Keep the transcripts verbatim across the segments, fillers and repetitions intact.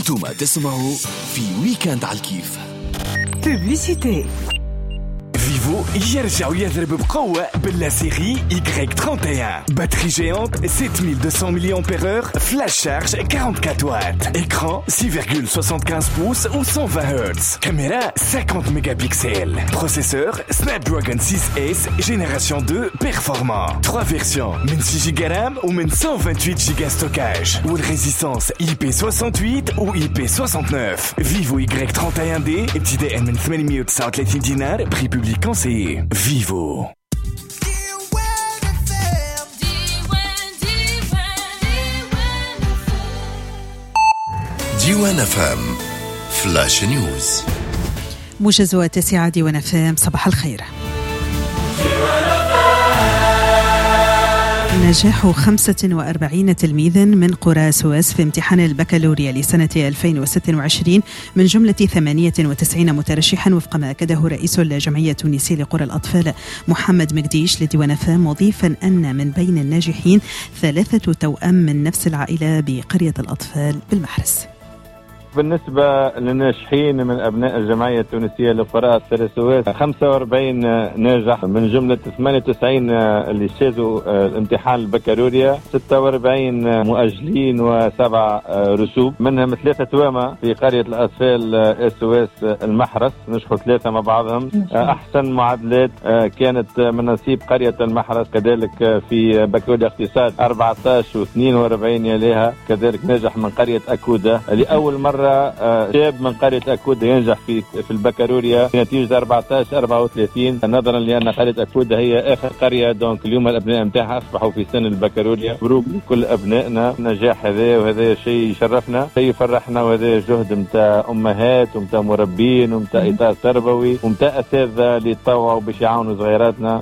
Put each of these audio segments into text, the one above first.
انتم تسمعوا في ويكند على الكيف. بوبليسيتي. فيفو يرجع يضرب بقوة باللاسيري إي واحد وثلاثين. باتري جيانت سبعة آلاف ومئتين ملي أمبير، فلاش شارج أربعة وأربعين وات، إكران ستة فاصلة خمسة وخمسين بوص و مئة هرتز، كاميرا خمسين ميجا بيكسل، بروسيسور Snapdragon six S génération deux performant، trois versions من ستة جيجا رام ومن مئة وثمانية وعشرين جيجا ستوكاج، والريزيستانس إي بي ثمانية وستين و إي بي تسعة وستين. فيفو إي واحد وثلاثين دي ابتداء من ثمانمئة وتسعة وثلاثين دينار، بري بوبليك conseillé. Vivo. ديوان اف ام فلاش نيوز. موجز التاسعة ديوان اف ام. صباح الخير. نجاح خمسة وأربعين تلميذا من قرى سواس في امتحان البكالوريا لسنة ألفين وستة وعشرين من جملة ثمانية وتسعين مترشحا، وفق ما أكده رئيس الجمعية التونسية لقرى الأطفال محمد مقديش لديوان فام، مضيفا أن من بين الناجحين ثلاثة توأم من نفس العائلة بقرية الأطفال بالمحرس. بالنسبة للناجحين من أبناء الجمعية التونسية لقراء السويس، خمسة وأربعين ناجح من جملة ثمانية وتسعين اللي اجتازوا الامتحان البكالوريا، ستة وأربعين مؤجلين وسبعة رسوب، منهم ثلاثة توامة في قرية الأطفال السويس المحرس، نجحوا ثلاثة مع بعضهم. أحسن معادلات كانت من نصيب قرية المحرس، كذلك في بكالوريا اقتصاد أربعة عشر واثنين وأربعين يليها، كذلك نجح من قرية أكودة لأول مرة شاب من قرية أكودة ينجح في في البكالوريا بنتيجة أربعة عشر أربعة وثلاثين، نظرا لأن قرية أكودة هي آخر قرية، دونك اليوم الأبناء متاعها أصبحوا في سن البكالوريا. مبروك لكل أبنائنا النجاح هذا، وهذا شيء يشرفنا، شيء يفرحنا، وهذا جهد متاع أمهات ومتاع مربين ومتاع إطار تربوي ومتاع أساتذة اللي يتطوعوا باش يعاونوا صغيراتنا.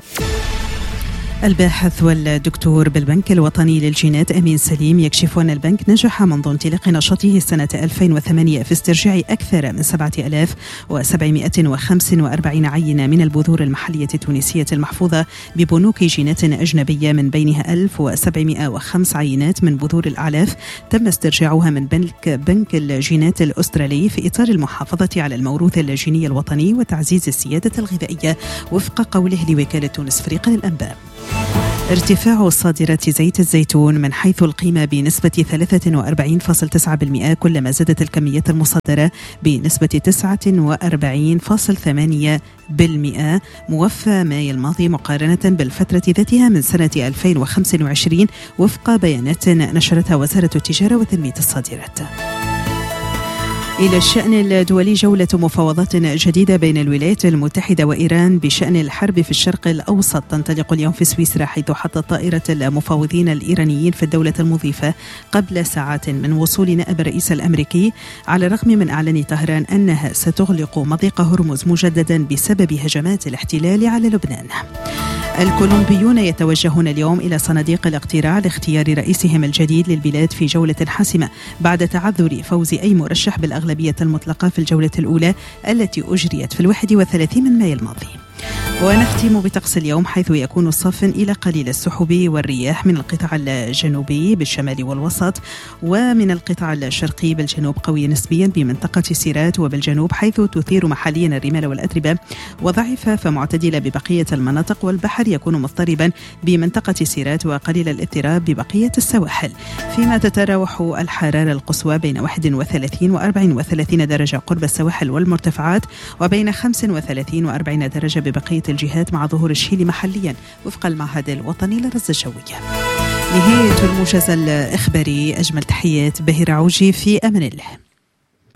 الباحث والدكتور بالبنك الوطني للجينات أمين سليم يكشف أن البنك نجح منذ انطلاق نشاطه سنة ألفين وثمانية في استرجاع أكثر من سبعة آلاف وسبعمائة وخمسة وأربعين عينة من البذور المحلية التونسية المحفوظة ببنوك جينات أجنبية، من بينها ألف وسبعمائة وخمس عينات من بذور الأعلاف تم استرجاعها من بنك بنك الجينات الأسترالي في إطار المحافظة على الموروث الجيني الوطني وتعزيز السيادة الغذائية، وفق قوله لوكالة تونس فريق للأنباء. ارتفاع صادرات زيت الزيتون من حيث القيمة بنسبة ثلاثة وأربعين فاصلة تسعة بالمئة، كلما زادت الكميات المصدرة بنسبة تسعة وأربعين فاصلة ثمانية بالمئة موفى ماي الماضي مقارنة بالفترة ذاتها من سنة ألفين وخمسة وعشرين، وفق بيانات نشرتها وزارة التجارة وتنمية الصادرات. إلى الشأن الدولي، جولة مفاوضات جديدة بين الولايات المتحدة وإيران بشأن الحرب في الشرق الأوسط تنطلق اليوم في سويسرا، حيث حطت طائرة المفاوضين الإيرانيين في الدولة المضيفة قبل ساعات من وصول نائب الرئيس الأمريكي، على الرغم من إعلان طهران أنها ستغلق مضيق هرمز مجددا بسبب هجمات الاحتلال على لبنان. الكولومبيون يتوجهون اليوم إلى صناديق الاقتراع لاختيار رئيسهم الجديد للبلاد في جولة حاسمة بعد تعذر فوز أي مرشح بالأغلبية المطلقة في الجولة الأولى التي أجريت في الواحد وثلاثين من مايو الماضي. ونختم بطقس اليوم، حيث يكون صافا إلى قليل السحب والرياح من القطاع الجنوبي بالشمال والوسط، ومن القطاع الشرقي بالجنوب قوي نسبيا بمنطقة سيرات وبالجنوب، حيث تثير محليا الرمال والأتربة، وضعيفة فمعتدلة ببقية المناطق، والبحر يكون مضطربا بمنطقة سيرات وقليل الاضطراب ببقية السواحل، فيما تتراوح الحرارة القصوى بين واحد وثلاثين وأربع وثلاثين درجة قرب السواحل والمرتفعات، وبين خمس وثلاثين وأربعين درجة ببقية الجهات، مع ظهور الشيل محليا وفق المعهد الوطني للرصد الجوية. نهاية الموجز الإخباري، أجمل تحيات بهير عوجي، في أمان الله.